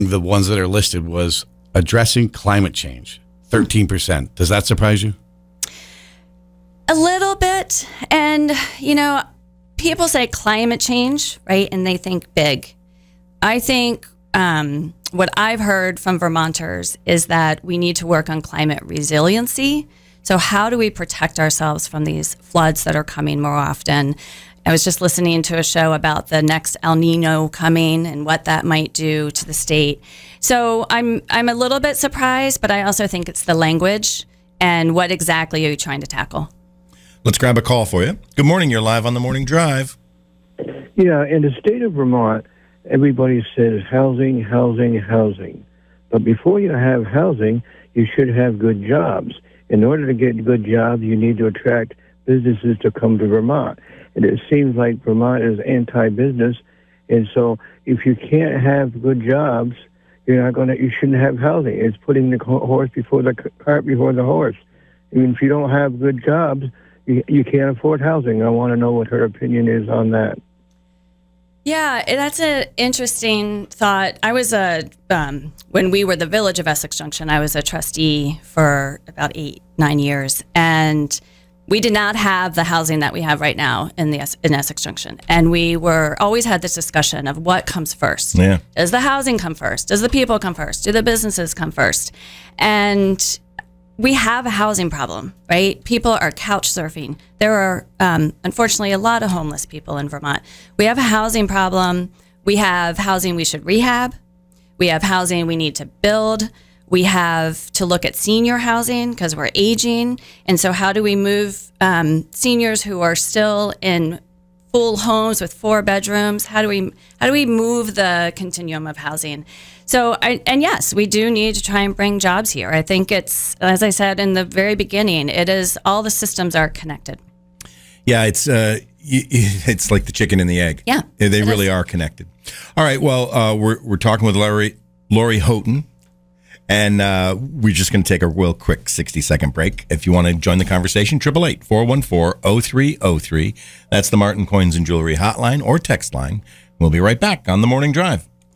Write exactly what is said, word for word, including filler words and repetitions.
the ones that are listed was addressing climate change, thirteen percent. Does that surprise you? A little bit. And, you know, people say climate change, right? And they think big. I think um, what I've heard from Vermonters is that we need to work on climate resiliency. So how do we protect ourselves from these floods that are coming more often? I was just listening to a show about the next El Nino coming and what that might do to the state. So I'm I'm a little bit surprised, but I also think it's the language and what exactly are you trying to tackle? Let's grab a call for you. Good morning. You're live on the Morning Drive. Yeah, in the state of Vermont, everybody says housing, housing, housing. But before you have housing, you should have good jobs. In order to get good jobs, you need to attract businesses to come to Vermont. And it seems like Vermont is anti-business. And so if you can't have good jobs, you're not going to, you shouldn't have housing. It's putting the horse before the cart before the horse. I mean, if you don't have good jobs, you, you can't afford housing. I want to know what her opinion is on that. Yeah, that's an interesting thought. I was a, um, when we were the Village of Essex Junction, I was a trustee for about eight, nine years. And we did not have the housing that we have right now in the in Essex Junction. And we were always had this discussion of what comes first. Yeah. Does the housing come first? Does the people come first? Do the businesses come first? And we have a housing problem, right? People are couch surfing. There are, um, unfortunately, a lot of homeless people in Vermont. We have a housing problem. We have housing we should rehab. We have housing we need to build. We have to look at senior housing because we're aging. And so how do we move um, seniors who are still in full homes with four bedrooms? How do we how do we move the continuum of housing? So, I, and yes, we do need to try and bring jobs here. I think it's, as I said in the very beginning, it is all the systems are connected. Yeah, it's uh, it's like the chicken and the egg. Yeah, they really is. are connected. All right, well, uh, we're we're talking with Lori Lori Houghton, and uh, we're just going to take a real quick sixty second break. If you want to join the conversation, triple eight four one four oh three oh three. That's the Martin Coins and Jewelry hotline or text line. We'll be right back on the Morning Drive.